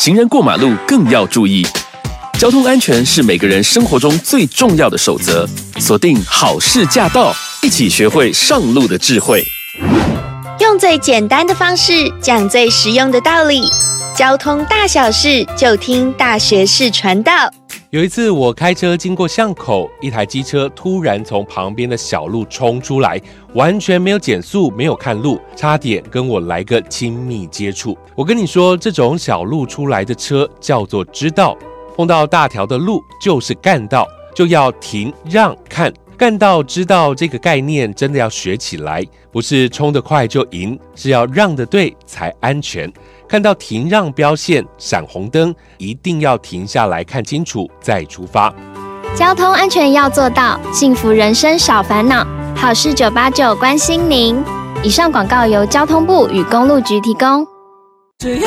行人过马路更要注意。交通安全是每个人生活中最重要的守则，锁定好事驾到，一起学会上路的智慧。 用最简单的方式讲最实用的道理，交通大小事就听大学士传道。 有一次我开车经过巷口，一台机车突然从旁边的小路冲出来，完全没有减速，没有看路，差点跟我来个亲密接触。我跟你说，这种小路出来的车叫做支道，碰到大条的路就是干道，就要停让看。干道支道这个概念真的要学起来，不是冲得快就赢，是要让得对才安全。看到停让标线闪红灯，一定要停下来看清楚再出发。 交通安全要做到，幸福人生少烦恼。好事989关心您。以上广告由交通部与公路局提供。